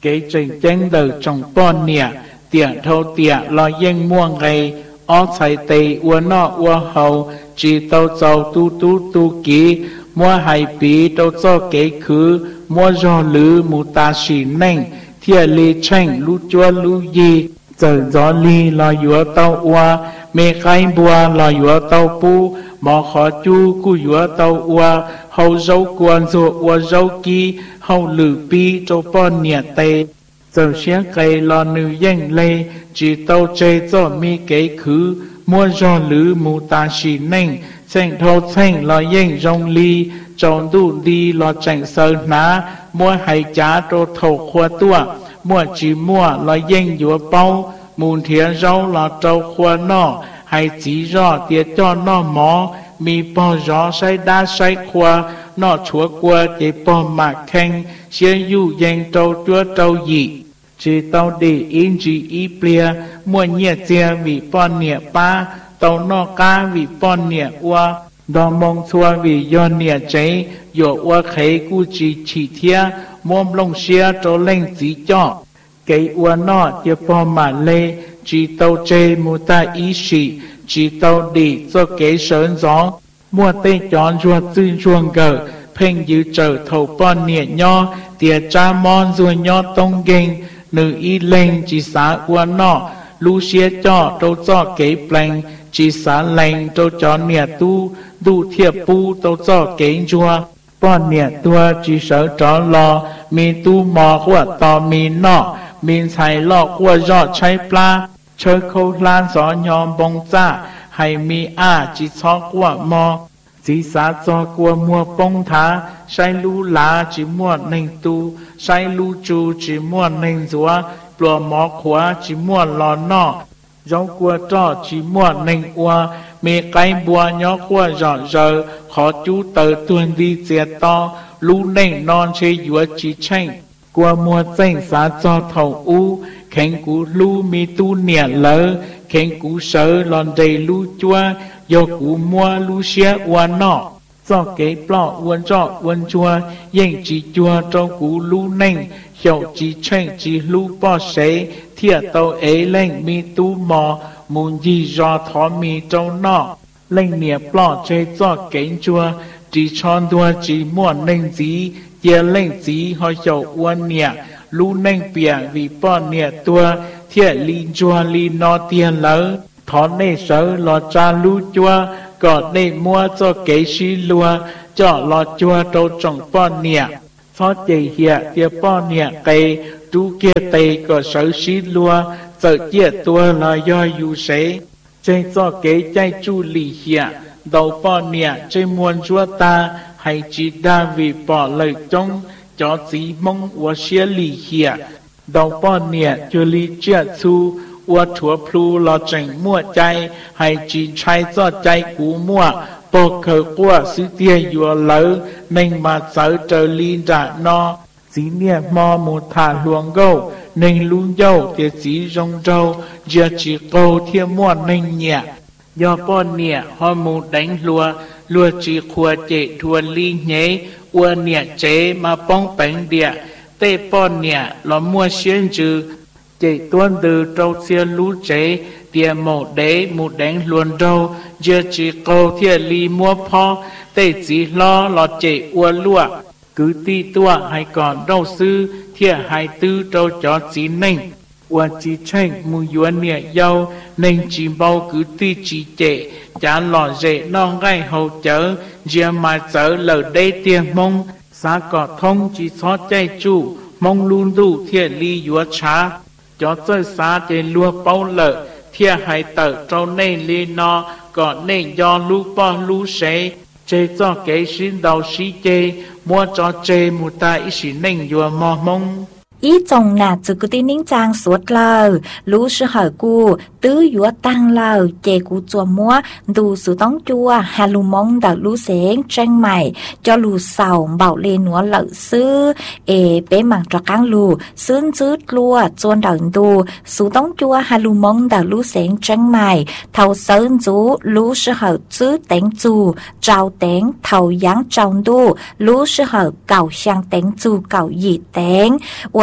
cái trình tranh đời trong bọn nịa tiện thâu tiện lo yên muôn ngày ó chạy tây ua nọ ua hầu chỉ tàu dầu tu ký mua hai bí tàu cho kế khứ mua do lứ mù ta xỉ nành thiệt lì tranh lú chua lú gì giờ gió ly lo dúa tàu ua mê khai bùa lo dúa tàu pu mò khó chu cu dúa tàu ua hầu dấu quan dụ ua dấu ký hầu lử bí cho bọn nịa tây giờ xé cây lo nữ danh lê chỉ tàu chơi cho mi kế khứ mua do lứ mù ta xỉ nành tranh thâu tranh lo danh rong ly tròn đủ đi lo tranh sơ ná mua hay giá trô thầu khoa tua mua chỉ mua lo danh dùa bao mùn thiệt rau lo trâu khoa nọ hay chỉ rõ tiết cho nó mó mi bò gió say đa say khoa nọ chúa qua để bò mạc khen xế yu danh trâu chúa trâu dị chỉ tàu đi in chỉ y plia mua nhiệt chia vì bò nhiệt ba tàu nọ cá vì bò nhiệt qua đo mong xua vì do nhiệt cháy dỗ qua khế cu chỉ thia mồm lông xia trâu lên chỉ cho cái ua nọ tiệp bò mà lê chỉ tàu chê mù ta ý sĩ chỉ tàu đi cho kế sớn gió mua tên chọn ruột tư chuông gờ phênh dư trở thầu bọn nhiệt nho tiệt cha mon ruột nho tông kinh nữ y lên chỉ xá ua nọ lú xía cho trâu cho kế planh chỉ xá lành trâu cho nhiệt tu đủ thiệp pu trâu cho kế chua bọn nhiệt tua chỉ sở tró lò mi tu mò của tò mi nọ mình xài lọ của giọt cháy pla chơi khâu lan gió nhòm bông dạ hay mi chỉ cho của mò chỉ xá cho của mua bông thá say lu lá chỉ mua nền tu say lu chu chỉ mua nền rúa plùa mò khóa chỉ mua lò nọ giống của trò chỉ mua nền ua mẹ cái bùa nhỏ của giọt giờ khó chú tờ tuần đi dẹt to lu nền non chơi dúa chỉ tranh qua mua danh giá cho thầu u khen cú lu mi tu nịa lỡ khen cú sớ lòn đầy lu chua do cú mua lu xía ua nọ do kế plọ uốn chua yên chỉ chua trong cú lu nành hiệu chỉ tranh chỉ lu bò xế thiệt tàu ấy lên mi tu mò muốn gì do thó mi trong nọ lên nịa plọ chơi do kế chua chỉ tròn đua chỉ mua nành gì giờ lên gì họ dầu uốn nhẹ lú neng bìa vì bọn nhẹ tua thiệt li chua li no tiền lỡ thọ nê sớ lo cha lú chua còn nê mua cho kế xí lua cho lo chua trâu trồng bọn nhẹ phó chỉ hiện tiệp bọn nhẹ cây chú kia tây có sớ xí lua sợ chia tua là do yu sế trên cho kế chay chu lì hiện đầu bọn nhẹ trên muôn chúa ta hay chỉ đa vì bỏ lời trong cho chỉ mong của xia lì hiện đầu bọn nhẹ cho lì chia su của chúa plu lo tranh mua chay hay chỉ trai cho chay cú mua bộ khởi của sư tia dùa lỡ nên mà sở trở lì ra no chỉ nhẹ mò một thả luồng gâu nên luôn dâu thì chỉ rong râu giờ chỉ câu thiên mua nên nhẹ do bọn nhẹ họ muốn đánh lùa chỉ khua chế thua ly nhé ua nhẹ chế mà bóng bánh địa tê bọn nhẹ lo mua xuyên trừ chế tuân từ trâu xia lú chế địa mộ đế một đánh luôn râu giờ chỉ câu thiệt ly mua pho tê chỉ lo chế ua lụa cứ ti tua hay còn đâu sư thiệt hay tư trâu chó chỉ nênh ua chỉ tranh mù yuan nhẹ dâu nên chỉ bao cứ ti chỉ chế chả lò dễ non gai hậu chở giờ mà chở lờ đây tiền mong xa cỏ thông chỉ xót chay chủ mong luôn đủ thiệt ly yuа trá cho chơi xa trên lua bao lợ thiệt hay tờ trâu nên ly no còn nên do lú bo lú xế chê cho kế xin đầu xí chê mua cho chê một ta ý xí nên yuа mò mong ý chồng nà chứ cứ tin nín trang suốt lờ lũ sư hở cu tứ dũa tăng lờ chè cu chùa múa đủ sự tống chua hà lù mong đợt lũ sáng tranh mày cho lù sầu bảo lên núa lợ sư bé mảng cho cán lù sướng chứt lua chuôn đợt đù sự tống chua hà lù mong đợt lũ sáng tranh mày thầu sơn chú lũ sư hở chứt đánh chù trao đánh thầu giáng trồng đù lũ sư hở cào sang đánh chù cào dị đánh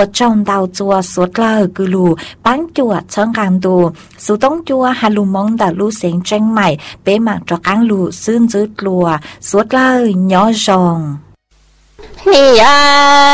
trong đào chùa suốt lời cứ lù bán chùa chân càng tù số tông chùa hà lù mong đã lù xén tranh mày bế mạng cho cán lù xương dứt lùa suốt lời nhỏ rồng.